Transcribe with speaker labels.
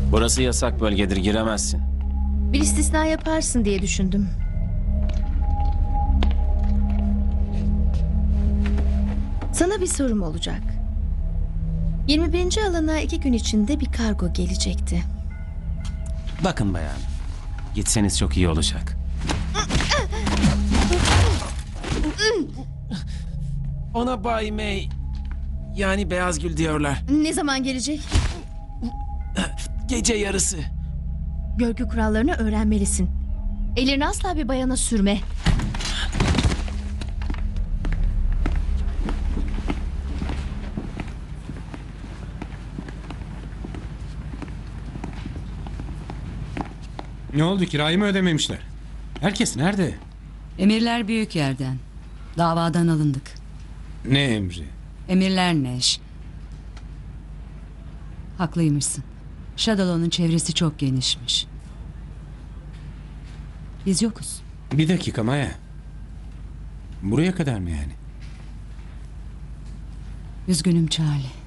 Speaker 1: Burası yasak bölgedir, giremezsin.
Speaker 2: Bir istisna yaparsın diye düşündüm. Sana bir sorum olacak. 21. alana 2 gün içinde bir kargo gelecekti.
Speaker 1: Bakın bayan, gitseniz çok iyi olacak. Ona Bay May, yani Beyaz Gül diyorlar.
Speaker 2: Ne zaman gelecek?
Speaker 1: Gece yarısı.
Speaker 2: Görgü kurallarını öğrenmelisin. Ellerini asla bir bayana sürme.
Speaker 3: Ne oldu, kirayı mı ödememişler? Herkes nerede?
Speaker 4: Emirler büyük yerden. Davadan alındık.
Speaker 3: Ne emri?
Speaker 4: Emirler Neş. Haklıymışsın. Shadow'un çevresi çok genişmiş. Biz yokuz.
Speaker 3: Bir dakika Maya. Buraya kadar mı yani?
Speaker 4: Üzgünüm Charlie.